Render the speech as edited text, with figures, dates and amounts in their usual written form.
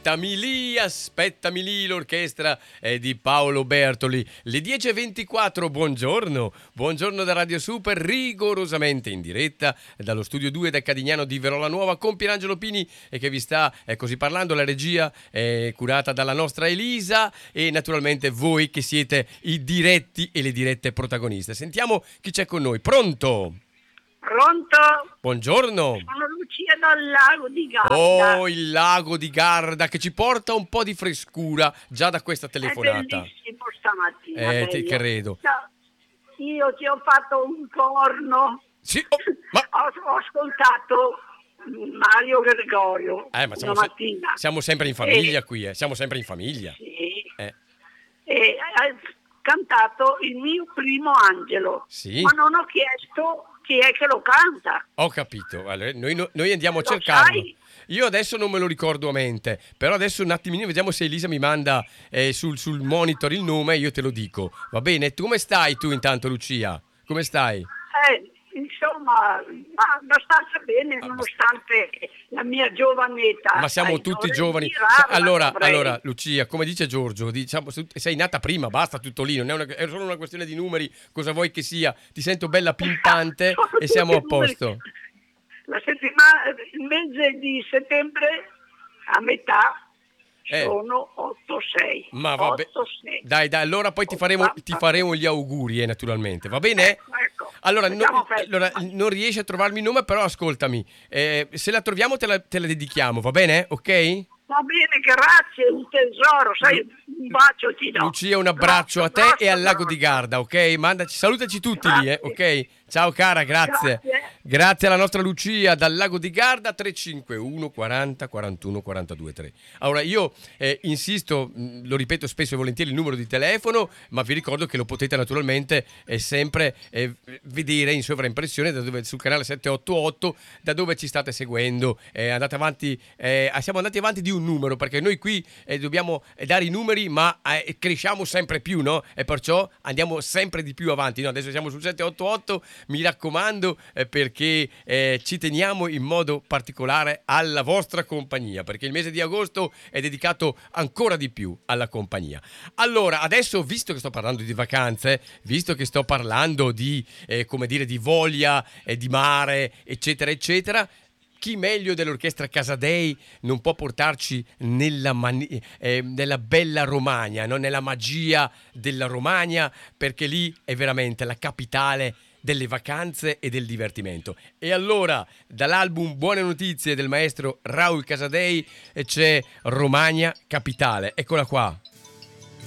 aspettami lì, l'orchestra di Paolo Bertoli. Le 10:24, buongiorno da Radio Super, rigorosamente in diretta dallo studio 2 del Cadignano di Verola Nuova con Pierangelo Pini che vi sta così parlando. La regia è curata dalla nostra Elisa e naturalmente voi che siete i diretti e le dirette protagoniste. Sentiamo chi c'è con noi. Pronto? Pronto? Buongiorno. Sono Lucia dal Lago di Garda. Oh, il Lago di Garda che ci porta un po' di frescura già da questa telefonata. È bellissimo stamattina. Ti credo. No, io ti ho fatto un corno. Sì, ho ascoltato Mario Gregorio ma una mattina. siamo sempre in famiglia qui, siamo sempre in famiglia. Sì. E ha cantato il mio primo angelo. Sì. Ma non ho chiesto chi è che lo canta. Ho capito. Allora, noi andiamo a cercarlo. Sai? Io adesso non me lo ricordo a mente, però adesso un attimino vediamo se Elisa mi manda sul monitor il nome e io te lo dico. Va bene? Come stai tu intanto, Lucia? Come stai? Insomma, abbastanza bene, nonostante la mia giovane età. Ma siamo tutti giovani. Allora, Lucia, come dice Giorgio, diciamo, sei nata prima, basta tutto lì, non è solo una questione di numeri, cosa vuoi che sia. Ti sento bella pimpante e siamo a posto. La settimana, il mese di settembre, a metà, sono 8-6. Ma vabbè. 8-6. Dai, allora poi ti faremo gli auguri, naturalmente, va bene? Ecco. Allora, non riesci a trovarmi il nome, però ascoltami, se la troviamo te la dedichiamo, va bene? Ok? Va bene, grazie, un tesoro, sai, un bacio ti do. Lucia, un abbraccio a te e al Lago di Garda, ok? Salutaci tutti lì, ok? Ciao cara, grazie. Grazie alla nostra Lucia dal Lago di Garda. 351 40 41 42 3. Allora io insisto, lo ripeto spesso e volentieri il numero di telefono, ma vi ricordo che lo potete naturalmente sempre vedere in sovraimpressione sul canale 788 da dove ci state seguendo. Andate avanti, siamo andati avanti di un numero perché noi qui dobbiamo dare i numeri, ma cresciamo sempre più, no? E perciò andiamo sempre di più avanti, no? Adesso siamo sul 788, mi raccomando, perché ci teniamo in modo particolare alla vostra compagnia, perché il mese di agosto è dedicato ancora di più alla compagnia. Allora, adesso, visto che sto parlando di vacanze, visto che sto parlando di di voglia, di mare, eccetera, eccetera, chi meglio dell'orchestra Casadei non può portarci nella bella Romagna, no? Nella magia della Romagna, perché lì è veramente la capitale delle vacanze e del divertimento. E allora, dall'album Buone Notizie del maestro Raul Casadei c'è Romagna Capitale. Eccola qua.